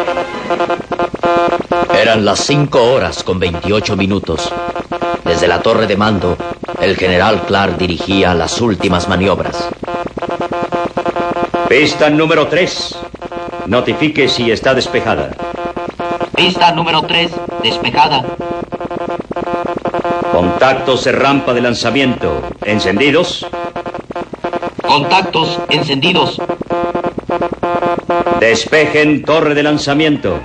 Eran las 5:28. Desde la torre de mando, el general Clark dirigía las últimas maniobras. Pista número 3. Notifique si está despejada. Pista número 3, despejada. Contactos de rampa de lanzamiento. ¿Encendidos? Contactos encendidos. Despejen torre de lanzamiento.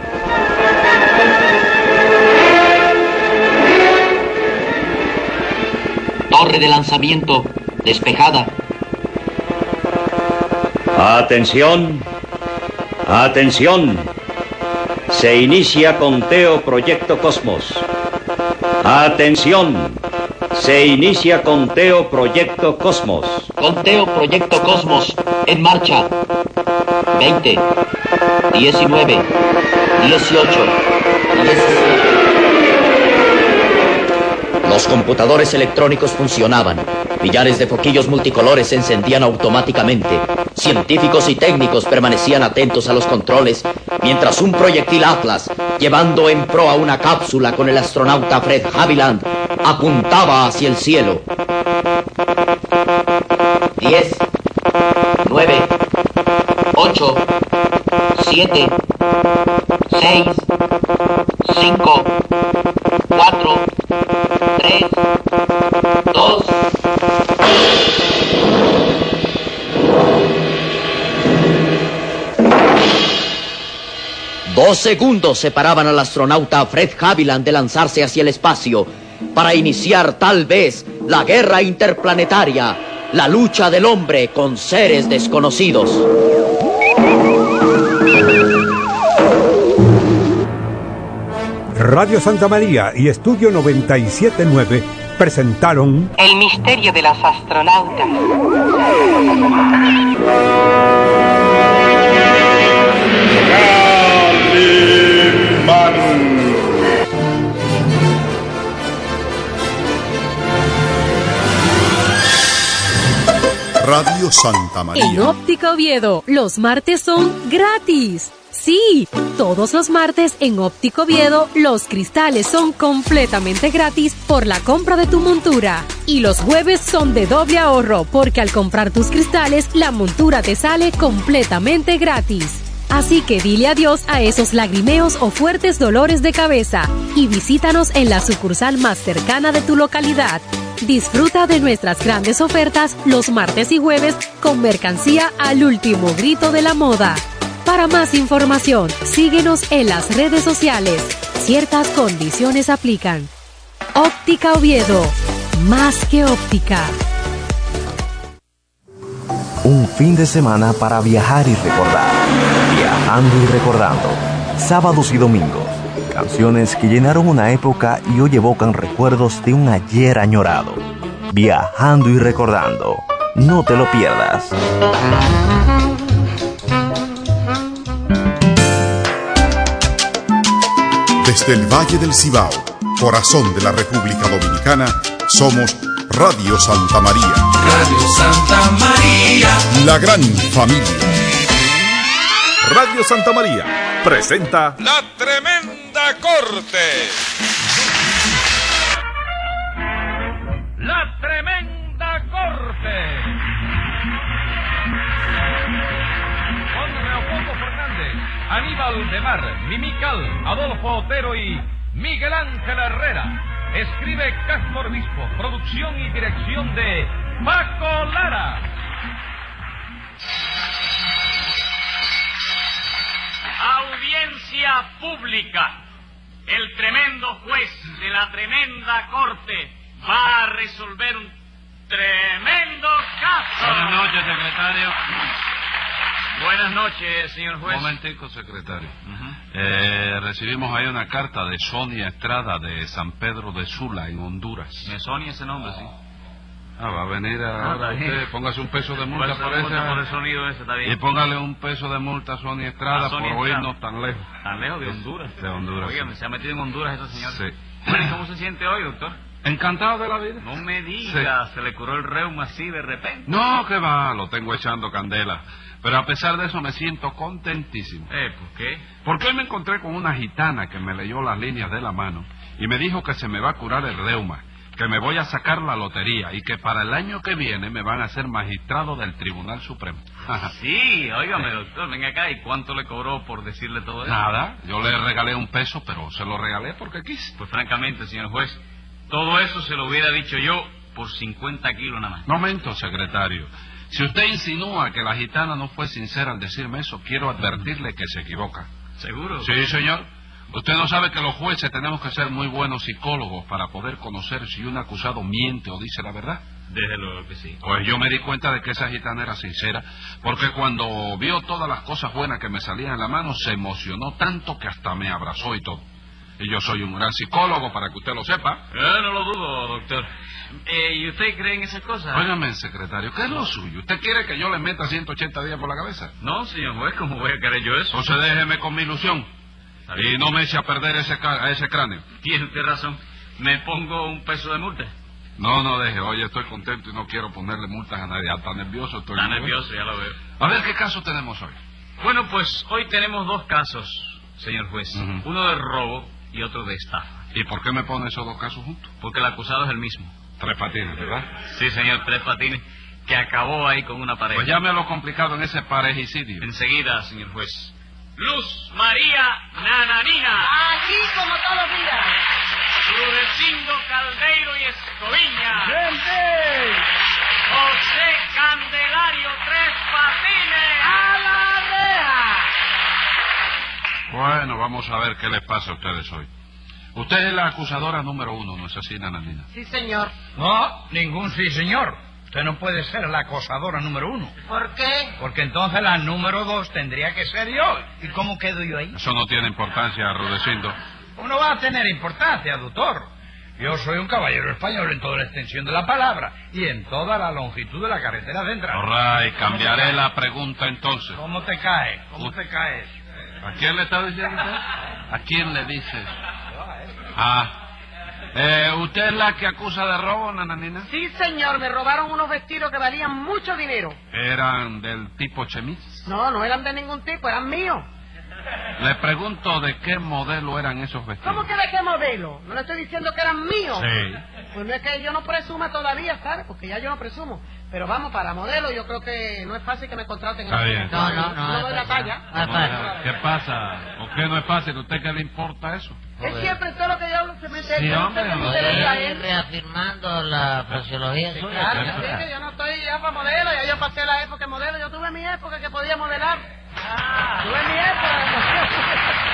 Torre de lanzamiento despejada. Atención. Atención. Se inicia conteo Proyecto Cosmos. Atención. Se inicia conteo Proyecto Cosmos. Conteo Proyecto Cosmos en marcha. 20, 19, 18, 17. Los computadores electrónicos funcionaban. Millares de foquillos multicolores se encendían automáticamente. Científicos y técnicos permanecían atentos a los controles, mientras un proyectil Atlas, llevando en proa una cápsula con el astronauta Fred Haviland, apuntaba hacia el cielo. 10, 9, 8, 7, 6, 5, 4, 3, 2... 2 segundos separaban al astronauta Fred Haviland de lanzarse hacia el espacio para iniciar tal vez la guerra interplanetaria, la lucha del hombre con seres desconocidos. Radio Santa María y Estudio 97.9 presentaron El misterio de los astronautas. Radio Santa María. En Óptica Oviedo, los martes son gratis. Sí, todos los martes en Óptica Oviedo, los cristales son completamente gratis por la compra de tu montura. Y los jueves son de doble ahorro, porque al comprar tus cristales, la montura te sale completamente gratis. Así que dile adiós a esos lagrimeos o fuertes dolores de cabeza y visítanos en la sucursal más cercana de tu localidad. Disfruta de nuestras grandes ofertas los martes y jueves con mercancía al último grito de la moda. Para más información, síguenos en las redes sociales. Ciertas condiciones aplican. Óptica Oviedo, más que óptica. Un fin de semana para viajar y recordar. Viajando y recordando. Sábados y domingos. Canciones que llenaron una época y hoy evocan recuerdos de un ayer añorado. Viajando y recordando. No te lo pierdas. Desde el Valle del Cibao, corazón de la República Dominicana, somos Radio Santa María. Radio Santa María. La gran familia. Radio Santa María presenta La Tremenda Corte. La Tremenda Corte. Con Leopoldo Fernández, Aníbal de Mar, Mimical, Adolfo Otero y Miguel Ángel Herrera. Escribe Castro Obispo, producción y dirección de Paco Lara. Audiencia pública. El tremendo juez de la tremenda corte va a resolver un tremendo caso. Buenas noches, secretario. Buenas noches, señor juez. Un momentico, secretario. Recibimos ahí una carta de Sonia Estrada de San Pedro de Sula, en Honduras. Me Sonia ese nombre, sí. Va a venir a usted, póngase un peso de multa por esa. Por el sonido ese, está bien. Y póngale un peso de multa a Sonia Estrada por oírnos tan lejos. ¿Tan lejos de Honduras? De Honduras. Oiga, sí. Se ha metido en Honduras esa señora. Sí. Bueno, ¿y cómo se siente hoy, doctor? Encantado de la vida. No me diga, Sí. se le curó el reuma así de repente. No, que va, lo tengo echando candela. Pero a pesar de eso me siento contentísimo. ¿Por qué? Porque hoy me encontré con una gitana que me leyó las líneas de la mano y me dijo que se me va a curar el reuma, que me voy a sacar la lotería y que para el año que viene me van a hacer magistrado del Tribunal Supremo. Sí, óigame, doctor, venga acá, ¿y cuánto le cobró por decirle todo eso? Nada, yo le regalé $1, pero se lo regalé porque quise. Pues francamente, señor juez, todo eso se lo hubiera dicho yo por 50 kilos nada más. Momento, secretario. Si usted insinúa que la gitana no fue sincera al decirme eso, quiero advertirle que se equivoca. ¿Seguro? Sí, señor. Usted no sabe que los jueces tenemos que ser muy buenos psicólogos para poder conocer si un acusado miente o dice la verdad. Desde luego que sí. Pues yo me di cuenta de que esa gitana era sincera, porque cuando vio todas las cosas buenas que me salían en la mano, se emocionó tanto que hasta me abrazó y todo. Y yo soy un gran psicólogo, para que usted lo sepa. No lo dudo, doctor. ¿Y usted cree en esas cosas? Óigame, secretario, ¿qué es lo suyo? ¿Usted quiere que yo le meta 180 días por la cabeza? No, señor juez, ¿cómo voy a querer yo eso? Entonces déjeme con mi ilusión. Y no me eche a perder ese cráneo. Tiene usted razón. ¿Me pongo $1 de multa? No, deje. Oye, estoy contento y no quiero ponerle multas a nadie. Hasta nervioso estoy. Está nervioso, ya lo veo. A ver, ¿qué caso tenemos hoy? Bueno, pues hoy tenemos 2 casos, señor juez. Uno de robo y otro de estafa. ¿Y por qué me pone esos 2 casos juntos? Porque el acusado es el mismo. Tres Patines, ¿verdad? Sí, señor, Tres Patines, que acabó ahí con una pareja. Pues llame a lo complicado en ese parejicidio. Enseguida, señor juez. Luz María Nananina. Aquí como todos los días. Rudecindo Caldeiro y Escoviña. ¡Gente! José Candelario Tres Patines. ¡A la reja! Bueno, vamos a ver qué les pasa a ustedes hoy. Usted es la acusadora número 1, ¿no es así, Nananina? Sí, señor. No, ningún sí, señor. Usted no puede ser la acosadora número 1. ¿Por qué? Porque entonces la número 2 tendría que ser yo. ¿Y cómo quedo yo ahí? Eso no tiene importancia, Rudecindo. Uno va a tener importancia, doctor. Yo soy un caballero español en toda la extensión de la palabra y en toda la longitud de la carretera central. All right, cambiaré la pregunta entonces. ¿Cómo te cae? ¿Cómo te caes? ¿A quién le está diciendo usted? ¿A quién le dices? ¿Usted es la que acusa de robo, Nananina? Sí, señor, me robaron unos vestidos que valían mucho dinero. ¿Eran del tipo chemis? No eran de ningún tipo, eran míos. Le pregunto de qué modelo eran esos vestidos. ¿Cómo que de qué modelo? No le estoy diciendo que eran míos. Sí. Pues no es que yo no presuma todavía, ¿sabes? Porque ya yo no presumo. Pero vamos, para modelo yo creo que no es fácil que me contraten. Está bien. No doy la talla. ¿Qué pasa? ¿Por qué no es fácil? ¿A usted qué le importa eso? Es siempre todo lo que yo hablo se me interesa. Sí, hombre. Estoy reafirmando la fraseología suya. Claro, que yo no estoy ya para modelo, ya yo pasé la época de modelo. Yo tuve mi época que podía modelar. Tuve mi época.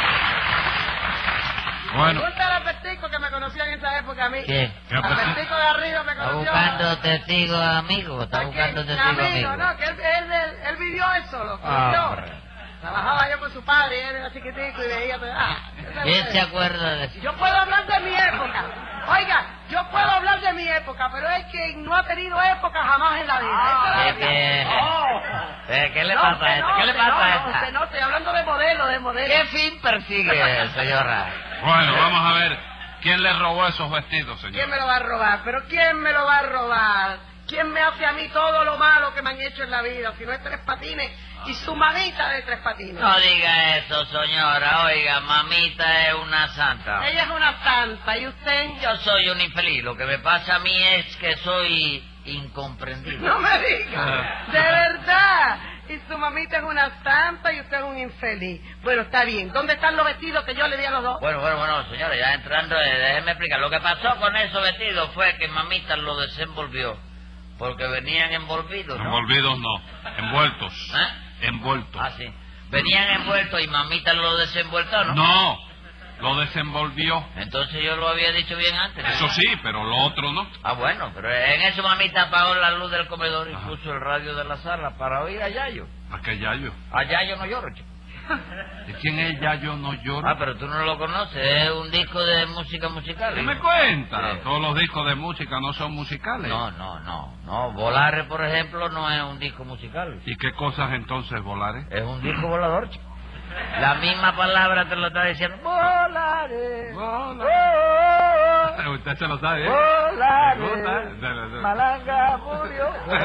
Bueno. Pregúntale al Petico que me conocía en esa época a mí. ¿Qué? Al Petico de arriba me conoció. Está buscando testigos amigos. Está buscando testigos amigos. No, que él vivió eso, lo conoció. Trabajaba yo con su padre, él era chiquitico y veía todo. ¿Quién se acuerda de eso? Yo puedo hablar de mi época. Oiga, yo puedo hablar de mi época, pero es que no ha tenido época jamás en la vida. ¿Qué le pasa a esta? ¿Qué le pasa a esta? No, estoy hablando de modelo. ¿Qué fin persigue, señora? Bueno, vamos a ver. ¿Quién le robó esos vestidos, señor? ¿Quién me lo va a robar? ¿Pero quién me lo va a robar? ¿Quién me hace a mí todo lo malo que me han hecho en la vida? Si no es Tres Patines y su mamita de Tres Patines. No diga eso, señora. Oiga, mamita es una santa. Ella es una santa. ¿Y usted? Yo soy un infeliz. Lo que me pasa a mí es que soy incomprendido. No me diga. De verdad. Y su mamita es una santa y usted es un infeliz. Bueno, está bien. ¿Dónde están los vestidos que yo le di a los dos? Bueno, señora, ya entrando, déjeme explicar. Lo que pasó con esos vestidos fue que mamita lo desenvolvió. Porque venían envolvidos, ¿no? Envolvidos no, envueltos. Envueltos. Ah, sí. Venían envueltos y mamita lo desenvueltó, ¿no? No, lo desenvolvió. Entonces yo lo había dicho bien antes. Eso sí, pero lo otro no. Ah, bueno, pero en eso mamita apagó la luz del comedor y puso el radio de la sala para oír a Yayo. ¿A qué Yayo? A Yayo no lloro, chico. ¿Y quién es Yayo no lloro? Ah, pero tú no lo conoces, es un disco de música musical. ¿Qué me cuenta? Sí. Todos los discos de música no son musicales. No, Volares, por ejemplo, no es un disco musical. ¿Y qué cosas entonces, Volares? Es un disco volador, chico. La misma palabra te lo está diciendo. Volares. Usted se lo sabe, ¿eh? Hola, ¿Le gusta? Malanga murió.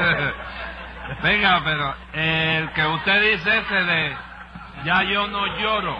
Venga, pero el que usted dice ese de Ya yo no lloro,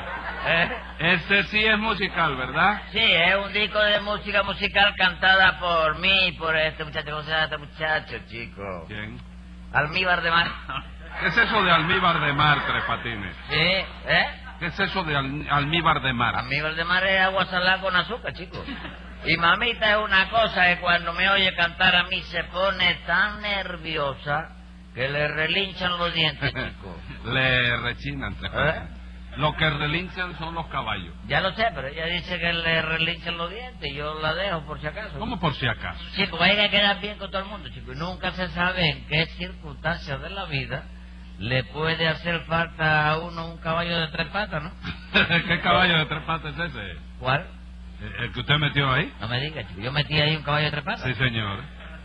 ese sí es musical, ¿verdad? Sí, es un disco de música musical cantada por mí y por este muchacho. ¿Cómo se llama este muchacho, chico? ¿Quién? Almíbar de Mar. ¿Qué es eso de almíbar de mar, Tres Patines? Sí, ¿eh? ¿Qué es eso de almíbar de mar? Almíbar de mar es agua salada con azúcar, chico. Y mamita es una cosa que cuando me oye cantar a mí se pone tan nerviosa que le relinchan los dientes, chico. Le rechinan, Tres Patines. Lo que relinchan son los caballos. Ya lo sé, pero ella dice que le relinchan los dientes y yo la dejo por si acaso. ¿Cómo por si acaso? Chico, hay que quedar bien con todo el mundo, chico. Y nunca se sabe en qué circunstancias de la vida le puede hacer falta a uno un caballo de 3 patas, ¿no? ¿Qué caballo de 3 patas es ese? ¿Cuál? ¿El que usted metió ahí? No me diga, chico. Yo metí ahí un caballo de 3 patas. Sí, señor.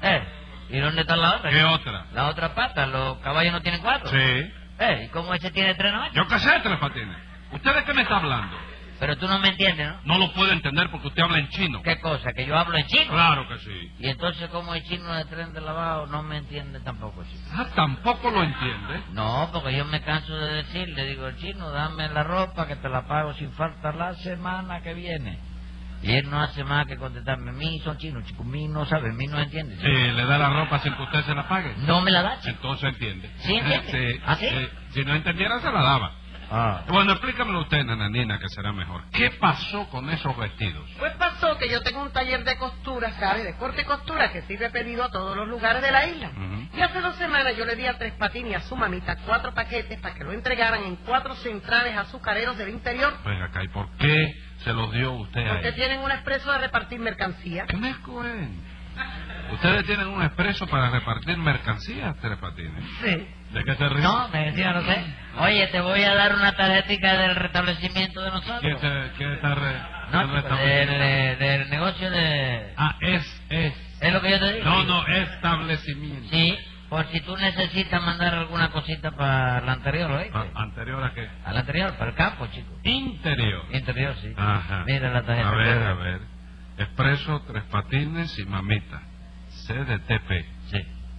¿Y dónde está la otra? ¿Qué otra? La otra pata. ¿Los caballos no tienen 4? Sí. ¿Y cómo ese tiene 3 nomás? Yo qué sé, Tres Patines. ¿Usted de qué me está hablando? Pero tú no me entiendes, ¿no? No lo puedo entender porque usted habla en chino. ¿Qué cosa? ¿Que yo hablo en chino? Claro que sí. Y entonces, como el chino de tren de lavado no me entiende tampoco, chico. Ah, ¿tampoco lo entiende? No, porque yo me canso de decir, le digo al chino, dame la ropa que te la pago sin falta la semana que viene. Y él no hace más que contestarme, mí son chinos, chicos, mí no sabe, mí no entiende. Sí, le da la ropa sin que usted se la pague. No me la da, chico. Entonces entiende. ¿Sí entiende? Sí. ¿Ah, sí? Si no entendiera, se la daba. Ah. Bueno, explícamelo usted, nananina, que será mejor. ¿Qué pasó con esos vestidos? Pues pasó que yo tengo un taller de costura, ¿sabe? De corte y costura, que sirve pedido a todos los lugares de la isla. Y hace 2 semanas yo le di a Tres Patines y a su mamita 4 paquetes para que lo entregaran en 4 centrales azucareros del interior. Venga acá, ¿y por qué se los dio usted a Porque ellos? tienen un expreso de repartir mercancía. ¿Qué mezco es? ¿Ustedes tienen un expreso para repartir mercancías, Tres Patines? Sí. ¿De qué se ríe? No, me decía, no sé. Oye, te voy a dar una tarjetita del restablecimiento de nosotros. ¿Qué está No, del negocio de... Ah, es. ¿Es lo que yo te digo? No, establecimiento. Sí, por si tú necesitas mandar alguna cosita para la anterior, ¿oíste? ¿Anterior a qué? A la anterior, para el campo, chico. Interior. Interior, sí. Ajá. Mira la tarjeta. A ver. Expreso, Tres Patines y mamita. CDTP. Sí.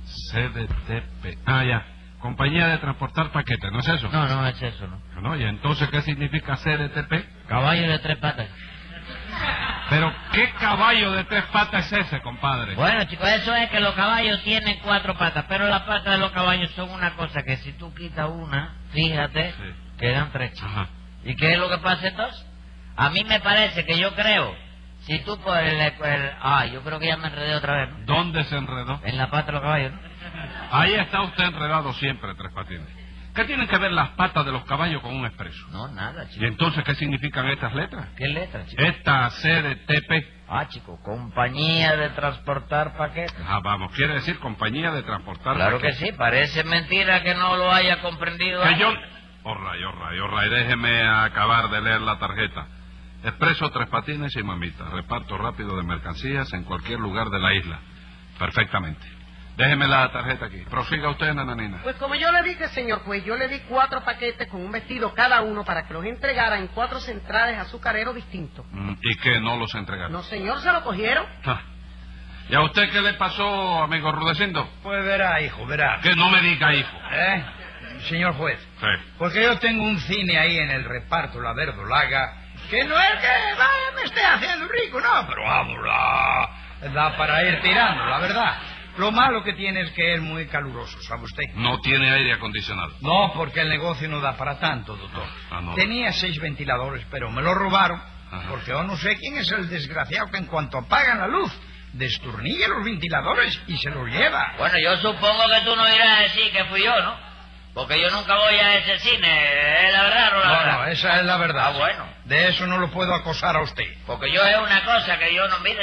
CDTP. Ah, ya. Compañía de transportar paquetes, ¿no es eso? No es eso, ¿no? No, ¿y entonces qué significa CDTP? Caballo de 3 patas. Pero, ¿qué caballo de 3 patas es ese, compadre? Bueno, chicos, eso es que los caballos tienen 4 patas, pero las patas de los caballos son una cosa que si tú quitas una, fíjate, quedan 3, chicos. Ajá. ¿Y qué es lo que pasa entonces? A mí me parece que yo creo, si tú por yo creo que ya me enredé otra vez, ¿no? ¿Dónde se enredó? En la pata de los caballos, ¿no? Ahí está usted enredado siempre, Tres Patines. ¿Qué tienen que ver las patas de los caballos con un expreso? No, nada, chico. ¿Y entonces qué significan estas letras? ¿Qué letras, chico? Esta CDTP. Ah, chico, compañía de transportar paquetes. Ah, vamos, quiere decir compañía de transportar Claro paquetes. que sí, parece mentira que no lo haya comprendido. Que yo... Orray, déjeme acabar de leer la tarjeta. Expreso, Tres Patines y mamita. Reparto rápido de mercancías en cualquier lugar de la isla. Perfectamente. Déjeme la tarjeta aquí. Prosiga usted, nananina. Pues como yo le dije, señor juez, yo le di 4 paquetes con un vestido cada uno para que los entregara en 4 centrales azucareros distintos. ¿Y qué no los entregaron? No, señor, se lo cogieron. ¿Y a usted qué le pasó, amigo Rudecindo? Pues verá, hijo, verá. Que no me diga, hijo. Señor juez. Sí. Porque yo tengo un cine ahí en el reparto, la verdolaga, que no es que me esté haciendo rico, no, pero vamos, da para ir tirando, la verdad. Lo malo que tiene es que es muy caluroso, ¿sabe usted? No tiene aire acondicionado. No, porque el negocio no da para tanto, doctor. No. Tenía 6 ventiladores, pero me lo robaron. Ajá. Porque yo no sé quién es el desgraciado que en cuanto apagan la luz, destornilla los ventiladores y se los lleva. Bueno, yo supongo que tú no irás a decir que fui yo, ¿no? Porque yo nunca voy a ese cine, ¿es la verdad o la verdad? No, esa es la verdad. Ah, bueno. De eso no lo puedo acosar a usted. Porque yo es una cosa que yo no, mira,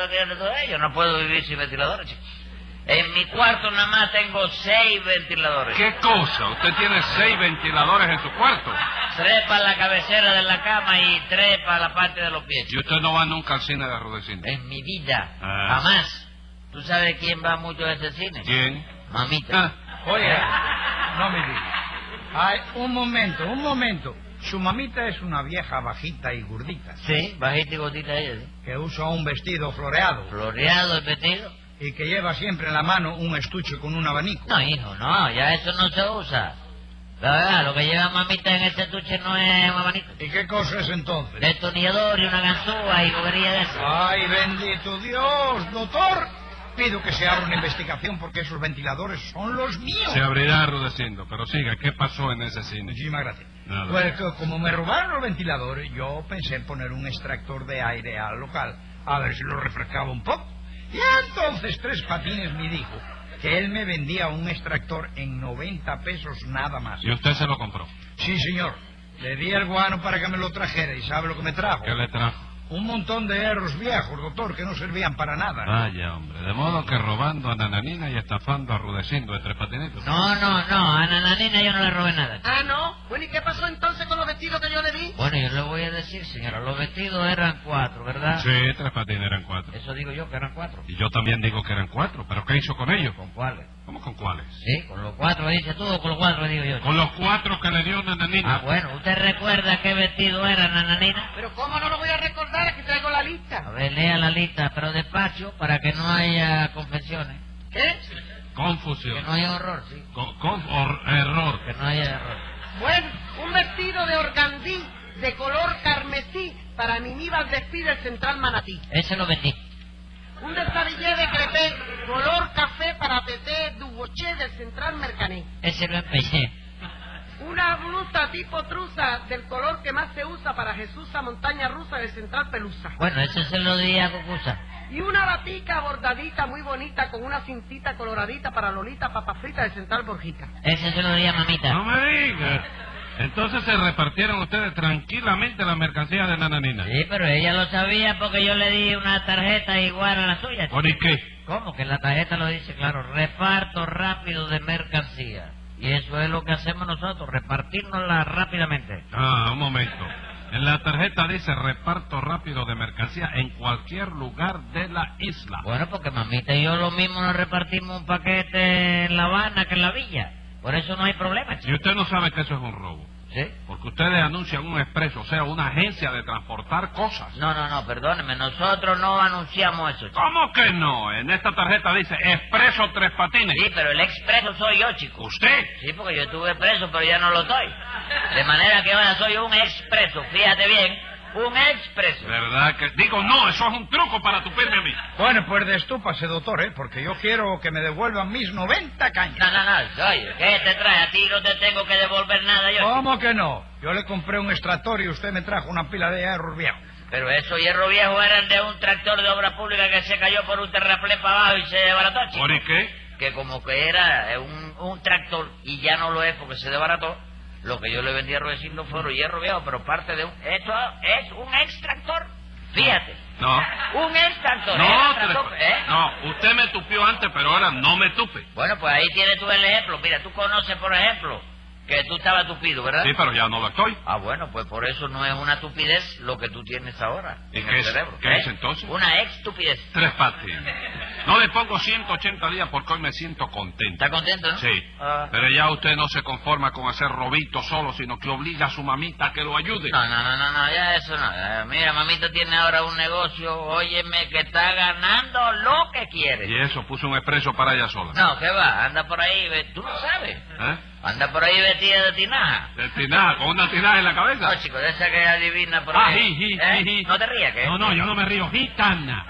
yo no puedo vivir sin ventiladores, chicos. En mi cuarto nada más tengo 6 ventiladores. ¿Qué cosa? ¿Usted tiene 6 ventiladores en su cuarto? 3 para la cabecera de la cama y 3 para la parte de los pies. ¿Y usted no va nunca al cine de Rudecindo? En mi vida, jamás. ¿Tú sabes quién va mucho a ese cine? ¿Quién? Mamita. Oye, no me digas. Ay, un momento. Su mamita es una vieja bajita y gordita. Sí, bajita y gordita ella, sí. Que usa un vestido floreado. ¿Floreado el vestido? Y que lleva siempre en la mano un estuche con un abanico. No, hijo, no, ya eso no se usa. La verdad, lo que lleva mamita en ese estuche no es un abanico. ¿Y qué cosa es entonces? Destornillador y una ganzúa y bobería de eso. ¡Ay, bendito Dios, doctor! Pido que se abra una investigación porque esos ventiladores son los míos. Se abrirá, Rudecindo, pero siga, ¿qué pasó en ese cine? Muchísimas gracias. Nada. Pues como me robaron los ventiladores, yo pensé en poner un extractor de aire al local, a ver si lo refrescaba un poco. Y entonces Tres Patines me dijo que él me vendía un extractor en 90 pesos nada más. ¿Y usted se lo compró? Sí, señor. Le di el guano para que me lo trajera y ¿sabe lo que me trajo? ¿Qué le trajo? Un montón de hierros viejos, doctor, que no servían para nada. Vaya, hombre, de modo que robando a Nananina y estafando a Rudecindo de Tres Patinitos. No, a Nananina yo no le robé nada. Ah, ¿no? Bueno, ¿y qué pasó entonces con los vestidos que yo le di? Bueno, yo le voy a decir, señora, los vestidos eran 4, ¿verdad? Sí, Tres Patines eran 4. Eso digo yo, que eran 4. Y yo también digo que eran 4, ¿pero qué hizo con ellos? ¿Con cuáles? ¿Cómo con cuáles? Sí, con los 4 dice tú o con los 4 digo yo. Con los 4 que le dio Nananina. Ah, bueno, ¿usted recuerda qué vestido era Nananina? Pero ¿cómo no lo voy a recordar? Aquí traigo la lista. A ver, lea la lista, pero despacio, para que no haya confesiones. ¿Qué? Confusión. Que no haya horror, sí. Error. Que no haya error. Bueno, un vestido de organdí de color carmesí para Niníbal Despí del Central Manatí. Ese lo vendí. Un desabillé de crepé color café para Teté Duboché del Central Mercané. Ese lo empeñé. Una blusa tipo truza del color que más se usa para Jesús a Montaña Rusa del Central Pelusa. Bueno, ese se lo di a Cucusa. Y una batica bordadita muy bonita con una cintita coloradita para Lolita Papa Frita del Central Borjica. Ese se lo di a mamita. No me diga. Entonces se repartieron ustedes tranquilamente las mercancías de Nananina. Sí, pero ella lo sabía porque yo le di una tarjeta igual a la suya. ¿Por qué? ¿Cómo? Que la tarjeta lo dice, claro, reparto rápido de mercancía. Y eso es lo que hacemos nosotros, repartirnosla rápidamente. Ah, un momento. En la tarjeta dice reparto rápido de mercancía en cualquier lugar de la isla. Bueno, porque mamita y yo lo mismo nos repartimos un paquete en La Habana que en la villa. Por eso no hay problema, chico. Y usted no sabe que eso es un robo. ¿Sí? Porque ustedes anuncian un expreso, o sea, una agencia de transportar cosas. No, perdóneme, nosotros no anunciamos eso, chico. ¿Cómo que no? En esta tarjeta dice Expreso Tres Patines. Sí, pero el expreso soy yo, chico. ¿Usted? Sí, porque yo estuve preso, pero ya no lo estoy. De manera que ahora soy un expreso, fíjate bien, un expreso. ¿Verdad que...? Digo, no, eso es un truco para tupirme a mí. Bueno, pues destúpase, doctor, porque yo quiero que me devuelvan mis 90 cañas. No, oye, ¿qué te trae? A ti no te tengo que devolver nada yo. ¿Cómo que no? Yo le compré un extractor y usted me trajo una pila de hierros viejos. Pero esos hierros viejos eran de un tractor de obra pública que se cayó por un terraplén para abajo y se desbarató, chico. ¿Por qué? Que como que era un tractor y ya no lo es porque se desbarató. Lo que yo le vendí a Rudecindo fueron hierro viejo, pero parte de un... Esto es un extractor. Fíjate. No. Un extractor. No, usted me tupió antes, pero ahora no me tupe. Bueno, pues ahí tienes tú el ejemplo. Mira, tú conoces, por ejemplo, que tú estabas tupido, ¿verdad? Sí, pero ya no lo estoy. Ah, bueno, pues por eso no es una tupidez lo que tú tienes ahora en el el cerebro. ¿Qué es entonces? Una estupidez. Tres Patines. No le pongo 180 días porque hoy me siento contento. ¿Está contento, no? Sí. Pero ya usted no se conforma con hacer robito solo, sino que obliga a su mamita a que lo ayude. No, ya eso no. Mira, mamita tiene ahora un negocio, óyeme, que está ganando lo que quiere. Y eso, puso un expreso para ella sola. No, ¿qué va? Anda por ahí, tú no sabes. Anda por ahí vestida de tinaja. ¿De tinaja? ¿Con una tinaja en la cabeza? No, chico, de esa que adivina por ahí. ¿No te rías, qué? No, yo no me río. Gitana.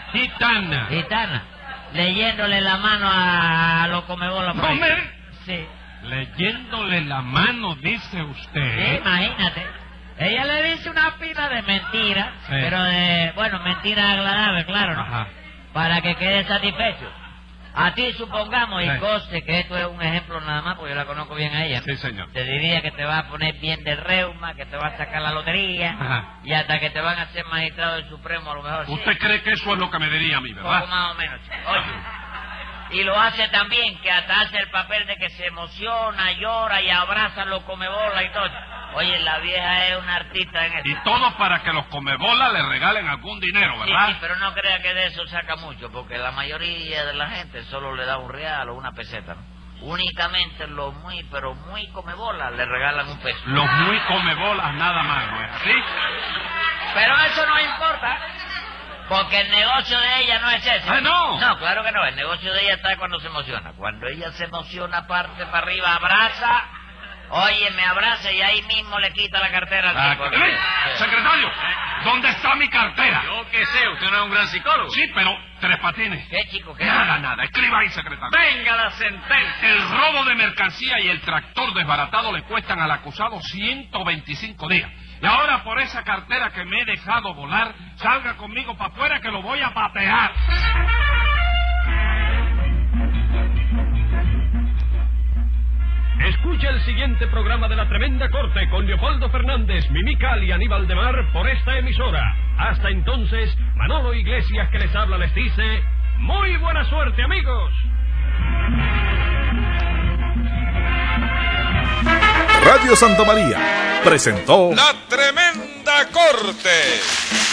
Gitana. Leyéndole la mano a los comebolas por ahí. Sí. Leyéndole la mano, dice usted. Sí, imagínate. Ella le dice una pila de mentiras, pero mentiras agradables, claro, ¿no? Ajá. Para que quede satisfecho. A ti, supongamos, y conste que esto es un ejemplo nada más, porque yo la conozco bien a ella. Sí, señor. Te diría que te va a poner bien de reuma, que te va a sacar la lotería, y hasta que te van a hacer magistrado del Supremo, a lo mejor. ¿Usted cree que eso es lo que me diría a mí, verdad? Poco más o menos. Oye, y lo hace también, que hasta hace el papel de que se emociona, llora y abraza a los comebolas y todo. Oye, la vieja es una artista en esto. Y todo para que los comebolas le regalen algún dinero, ¿verdad? Sí, pero no crea que de eso saca mucho, porque la mayoría de la gente solo le da un real o una peseta, ¿no? Únicamente los muy, pero muy comebolas le regalan un peso. Los muy comebolas nada más, ¿no es así? Pero eso no importa, porque el negocio de ella no es ese. ¡Ah, no! No, claro que no. El negocio de ella está cuando se emociona. Cuando ella se emociona, parte para arriba, abraza. Oye, me abraza y ahí mismo le quita la cartera al tipo. Secretario, ¿dónde está mi cartera? Yo qué sé, usted no es un gran psicólogo. Sí, pero Tres Patines. ¿Qué, chico? ¿Qué? Nada. Escriba ahí, secretario. Venga la sentencia. El robo de mercancía y el tractor desbaratado le cuestan al acusado 125 días. Y ahora por esa cartera que me he dejado volar, salga conmigo para afuera que lo voy a patear. Escucha el siguiente programa de La Tremenda Corte con Leopoldo Fernández, Mimical y Aníbal de Mar por esta emisora. Hasta entonces, Manolo Iglesias que les habla les dice, ¡muy buena suerte, amigos! Radio Santa María presentó La Tremenda Corte.